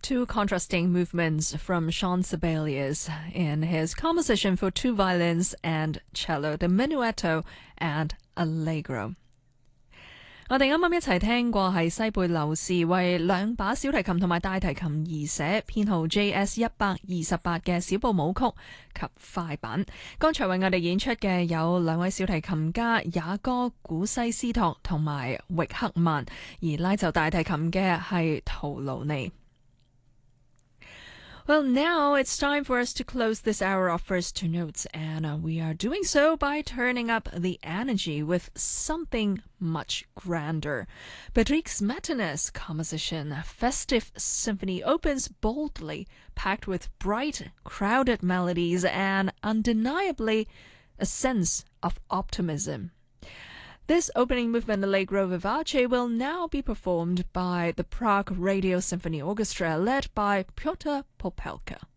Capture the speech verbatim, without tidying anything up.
Two contrasting movements from Jean Sibelius in his composition for two violins and cello, the Menuetto and Allegro。我哋啱啱一齊聽過係西貝流士為兩把小提琴同埋大提琴而寫，編號 J S 一百二十八嘅小步舞曲及快板。剛才為我哋演出嘅有兩位小提琴家雅哥古西斯托同埋域克曼，而拉奏大提琴嘅係圖盧尼。Well, now it's time for us to close this hour of First Two Notes, and uh, we are doing so by turning up the energy with something much grander. Patrick Smetana's composition, Festive Symphony, opens boldly, packed with bright, crowded melodies and undeniably a sense of optimism. This opening movement, Allegro Vivace, will now be performed by the Prague Radio Symphony Orchestra, led by Piotr Popelka.